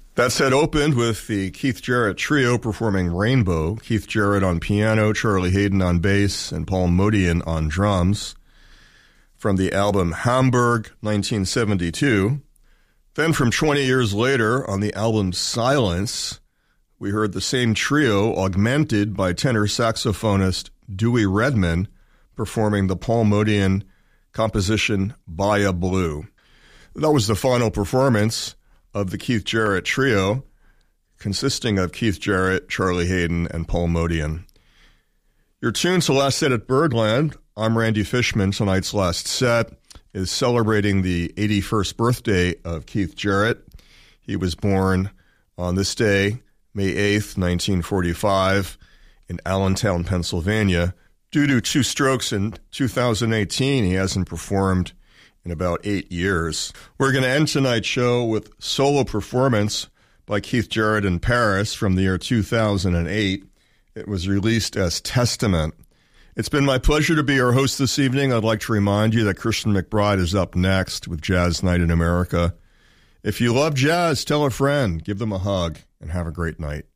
That set opened with the Keith Jarrett Trio performing Rainbow. Keith Jarrett on piano, Charlie Haden on bass, and Paul Motian on drums. From the album Hamburg, 1972. Then from 20 years later, on the album Silence, we heard the same trio augmented by tenor saxophonist Dewey Redman performing the Paul Motian composition Bahia Blue. That was the final performance of the Keith Jarrett Trio, consisting of Keith Jarrett, Charlie Haden, and Paul Motian. Your tune to Last Set at Birdland, I'm Randy Fishman. Tonight's last set is celebrating the 81st birthday of Keith Jarrett. He was born on this day, May 8th, 1945, in Allentown, Pennsylvania. Due to 2 strokes in 2018, he hasn't performed in about 8 years. We're going to end tonight's show with solo performance by Keith Jarrett in Paris from the year 2008. It was released as Testament. It's been my pleasure to be your host this evening. I'd like to remind you that Christian McBride is up next with Jazz Night in America. If you love jazz, tell a friend, give them a hug, and have a great night.